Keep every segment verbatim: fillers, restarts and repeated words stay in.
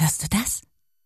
Hörst du das?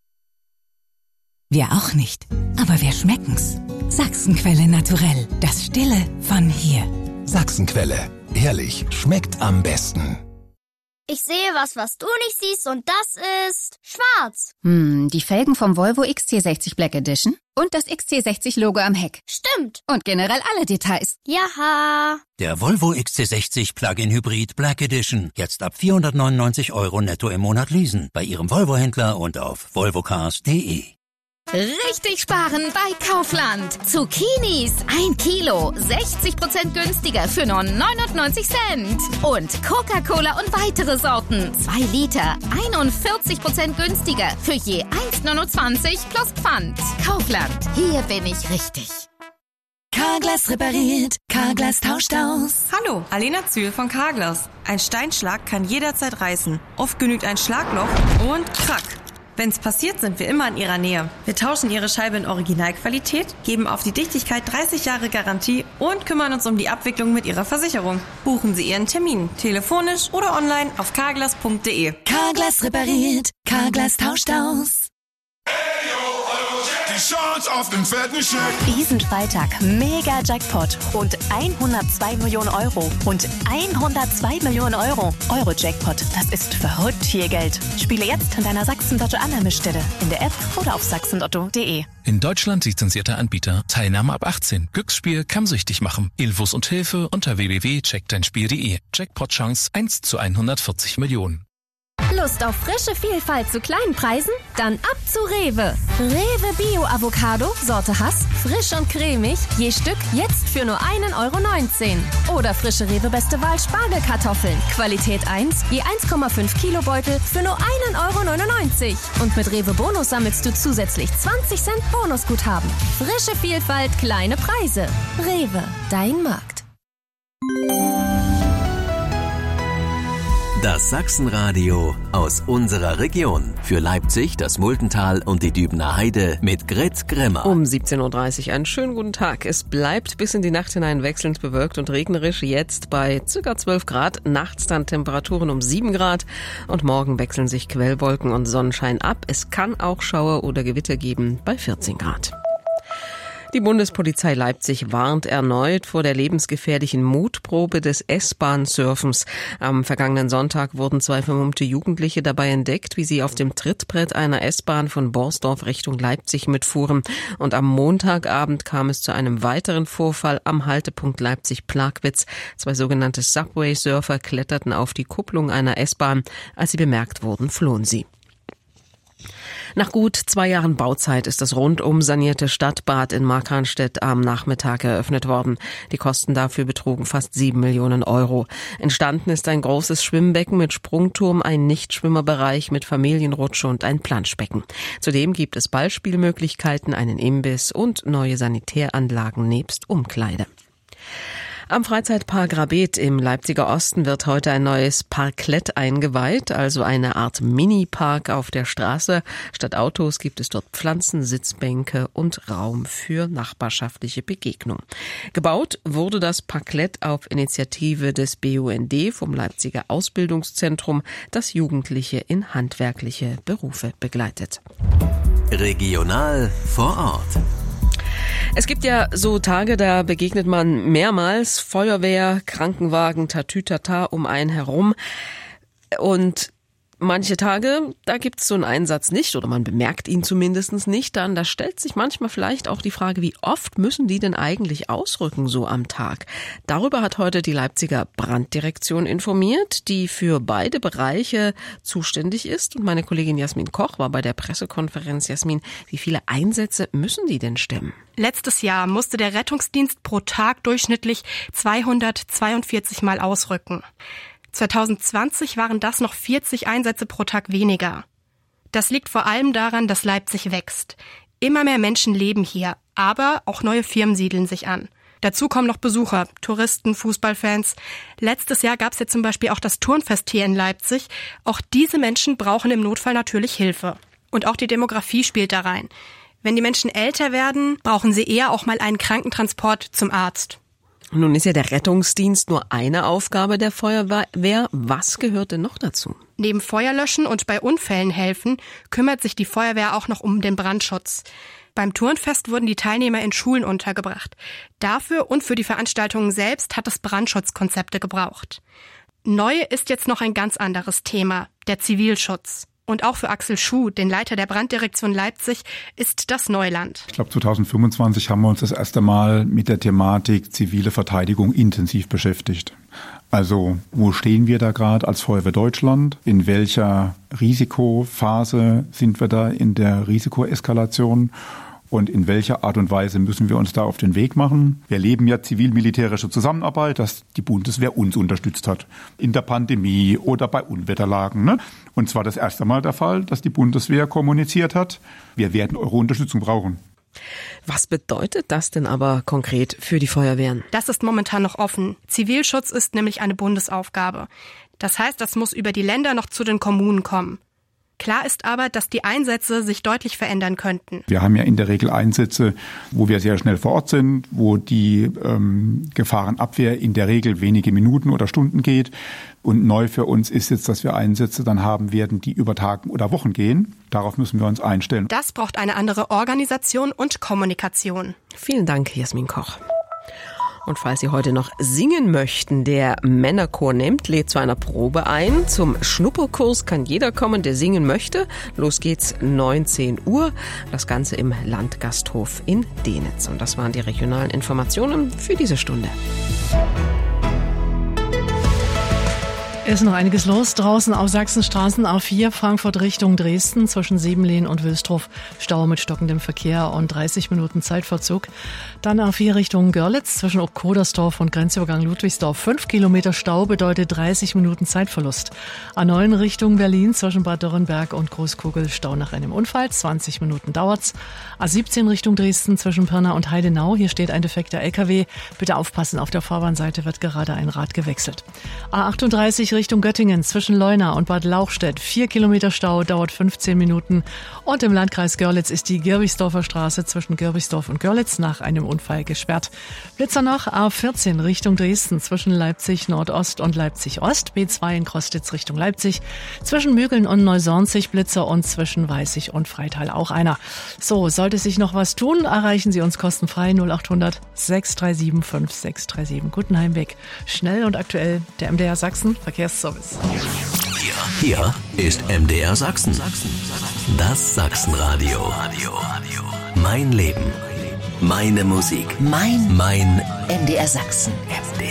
Wir auch nicht, aber wir schmecken's. Sachsenquelle naturell, das Stille von hier. Sachsenquelle, ehrlich, schmeckt am besten. Ich sehe was, was du nicht siehst, und das ist schwarz. Hm, die Felgen vom Volvo X C sechzig Black Edition und das X C sechzig Logo am Heck. Stimmt. Und generell alle Details. Jaha. Der Volvo X C sechzig Plug-in Hybrid Black Edition. Jetzt ab vierhundertneunundneunzig Euro netto im Monat leasen. Bei Ihrem Volvo-Händler und auf volvocars punkt de. Richtig sparen bei Kaufland. Zucchinis, ein Kilo, sechzig Prozent günstiger für nur neunundneunzig Cent. Und Coca-Cola und weitere Sorten, zwei Liter, einundvierzig Prozent günstiger für je eins neunundzwanzig plus Pfand. Kaufland, hier bin ich richtig. Carglass repariert, Carglass tauscht aus. Hallo, Alena Zühl von Carglass. Ein Steinschlag kann jederzeit reißen. Oft genügt ein Schlagloch und krack. Wenn's passiert, sind wir immer in Ihrer Nähe. Wir tauschen Ihre Scheibe in Originalqualität, geben auf die Dichtigkeit dreißig Jahre Garantie und kümmern uns um die Abwicklung mit Ihrer Versicherung. Buchen Sie Ihren Termin, telefonisch oder online auf carglass punkt de. Carglass repariert, Carglass tauscht aus. Die Chance auf den fetten Scheck. Diesen Freitag Mega Jackpot und hundertzwei Millionen Euro und hundertzwei Millionen Euro. Euro-Jackpot, das ist verrückt viel Geld. Spiele jetzt an deiner Sachsen-Lotto-Annahmestelle, in der App oder auf sachsenlotto punkt de. In Deutschland lizenzierter Anbieter. Teilnahme ab achtzehn. Glücksspiel kann süchtig machen. Infos und Hilfe unter w w w punkt check dein spiel punkt de. Jackpot-Chance eins zu hundertvierzig Millionen. Lust auf frische Vielfalt zu kleinen Preisen? Dann ab zu Rewe. Rewe Bio Avocado, Sorte Hass, frisch und cremig, je Stück jetzt für nur ein Euro neunzehn. Oder frische Rewe Beste Wahl Spargelkartoffeln, Qualität eins, je eins Komma fünf Kilo Beutel für nur ein Euro neunundneunzig. Und mit Rewe Bonus sammelst du zusätzlich zwanzig Cent Bonusguthaben. Frische Vielfalt, kleine Preise. Rewe, dein Markt. Das Sachsenradio aus unserer Region. Für Leipzig, das Multental und die Dübener Heide mit Grit Grimmer. Um siebzehn Uhr dreißig einen schönen guten Tag. Es bleibt bis in die Nacht hinein wechselnd bewölkt und regnerisch. Jetzt bei ca. zwölf Grad. Nachts dann Temperaturen um sieben Grad. Und morgen wechseln sich Quellwolken und Sonnenschein ab. Es kann auch Schauer oder Gewitter geben bei vierzehn Grad. Die Bundespolizei Leipzig warnt erneut vor der lebensgefährlichen Mutprobe des S-Bahn-Surfens. Am vergangenen Sonntag wurden zwei vermummte Jugendliche dabei entdeckt, wie sie auf dem Trittbrett einer S-Bahn von Borsdorf Richtung Leipzig mitfuhren. Und am Montagabend kam es zu einem weiteren Vorfall am Haltepunkt Leipzig-Plagwitz. Zwei sogenannte Subway-Surfer kletterten auf die Kupplung einer S-Bahn. Als sie bemerkt wurden, flohen sie. Nach gut zwei Jahren Bauzeit ist das rundum sanierte Stadtbad in Markranstädt am Nachmittag eröffnet worden. Die Kosten dafür betrugen fast sieben Millionen Euro. Entstanden ist ein großes Schwimmbecken mit Sprungturm, ein Nichtschwimmerbereich mit Familienrutsche und ein Planschbecken. Zudem gibt es Ballspielmöglichkeiten, einen Imbiss und neue Sanitäranlagen nebst Umkleide. Am Freizeitpark Rabeth im Leipziger Osten wird heute ein neues Parklett eingeweiht, also eine Art Mini-Park auf der Straße. Statt Autos gibt es dort Pflanzen, Sitzbänke und Raum für nachbarschaftliche Begegnung. Gebaut wurde das Parklett auf Initiative des B U N D vom Leipziger Ausbildungszentrum, das Jugendliche in handwerkliche Berufe begleitet. Regional vor Ort. Es gibt ja so Tage, da begegnet man mehrmals Feuerwehr, Krankenwagen, Tatütata um einen herum. Und manche Tage, da gibt's so einen Einsatz nicht oder man bemerkt ihn zumindest nicht. Dann, da stellt sich manchmal vielleicht auch die Frage, wie oft müssen die denn eigentlich ausrücken so am Tag? Darüber hat heute die Leipziger Branddirektion informiert, die für beide Bereiche zuständig ist. Und meine Kollegin Jasmin Koch war bei der Pressekonferenz. Jasmin, wie viele Einsätze müssen die denn stemmen? Letztes Jahr musste der Rettungsdienst pro Tag durchschnittlich zweihundertzweiundvierzig Mal ausrücken. zwanzig zwanzig waren das noch vierzig Einsätze pro Tag weniger. Das liegt vor allem daran, dass Leipzig wächst. Immer mehr Menschen leben hier, aber auch neue Firmen siedeln sich an. Dazu kommen noch Besucher, Touristen, Fußballfans. Letztes Jahr gab es ja zum Beispiel auch das Turnfest hier in Leipzig. Auch diese Menschen brauchen im Notfall natürlich Hilfe. Und auch die Demografie spielt da rein. Wenn die Menschen älter werden, brauchen sie eher auch mal einen Krankentransport zum Arzt. Nun ist ja der Rettungsdienst nur eine Aufgabe der Feuerwehr. Was gehört denn noch dazu? Neben Feuerlöschen und bei Unfällen helfen, kümmert sich die Feuerwehr auch noch um den Brandschutz. Beim Turnfest wurden die Teilnehmer in Schulen untergebracht. Dafür und für die Veranstaltungen selbst hat es Brandschutzkonzepte gebraucht. Neu ist jetzt noch ein ganz anderes Thema, der Zivilschutz. Und auch für Axel Schuh, den Leiter der Branddirektion Leipzig, ist das Neuland. Ich glaube, zwanzig fünfundzwanzig haben wir uns das erste Mal mit der Thematik zivile Verteidigung intensiv beschäftigt. Also, wo stehen wir da gerade als Feuerwehr Deutschland? In welcher Risikophase sind wir da in der Risikoeskalation? Und in welcher Art und Weise müssen wir uns da auf den Weg machen? Wir erleben ja zivil-militärische Zusammenarbeit, dass die Bundeswehr uns unterstützt hat. In der Pandemie oder bei Unwetterlagen. Ne? Und zwar das erste Mal der Fall, dass die Bundeswehr kommuniziert hat, wir werden eure Unterstützung brauchen. Was bedeutet das denn aber konkret für die Feuerwehren? Das ist momentan noch offen. Zivilschutz ist nämlich eine Bundesaufgabe. Das heißt, das muss über die Länder noch zu den Kommunen kommen. Klar ist aber, dass die Einsätze sich deutlich verändern könnten. Wir haben ja in der Regel Einsätze, wo wir sehr schnell vor Ort sind, wo die ähm, Gefahrenabwehr in der Regel wenige Minuten oder Stunden geht. Und neu für uns ist jetzt, dass wir Einsätze dann haben werden, die über Tage oder Wochen gehen. Darauf müssen wir uns einstellen. Das braucht eine andere Organisation und Kommunikation. Vielen Dank, Jasmin Koch. Und falls Sie heute noch singen möchten, der Männerchor Nemmt lädt zu einer Probe ein. Zum Schnupperkurs kann jeder kommen, der singen möchte. Los geht's neunzehn Uhr. Das Ganze im Landgasthof in Dönitz. Und das waren die regionalen Informationen für diese Stunde. Es ist noch einiges los draußen auf Sachsenstraßen A vier, Frankfurt Richtung Dresden, zwischen Siebenlehn und Wilsdruff, Stau mit stockendem Verkehr und dreißig Minuten Zeitverzug. Dann A vier Richtung Görlitz, zwischen Obkodersdorf und Grenzübergang Ludwigsdorf, fünf Kilometer Stau bedeutet dreißig Minuten Zeitverlust. A neun Richtung Berlin, zwischen Bad Dürrenberg und Großkugel, Stau nach einem Unfall, zwanzig Minuten dauert's. A siebzehn Richtung Dresden, zwischen Pirna und Heidenau, hier steht ein defekter L K W. Bitte aufpassen, auf der Fahrbahnseite wird gerade ein Rad gewechselt. A achtunddreißig Richtung Göttingen, zwischen Leuna und Bad Lauchstädt. Vier Kilometer Stau, dauert fünfzehn Minuten. Und im Landkreis Görlitz ist die Girbichsdorfer Straße zwischen Girbichsdorf und Görlitz nach einem Unfall gesperrt. Blitzer noch, A vierzehn Richtung Dresden, zwischen Leipzig Nordost und Leipzig Ost. B zwei in Krostitz Richtung Leipzig. Zwischen Mügeln und Neusornzig Blitzer und zwischen Weißig und Freital auch einer. So, sollte sich noch was tun, erreichen Sie uns kostenfrei null achthundert sechs drei sieben fünf sechs drei sieben. Guten Heimweg. Schnell und aktuell der M D R Sachsen Verkehrsservice. Hier, hier ist M D R Sachsen. Das Sachsenradio. Mein Leben. Meine Musik. Mein Mein M D R Sachsen. M D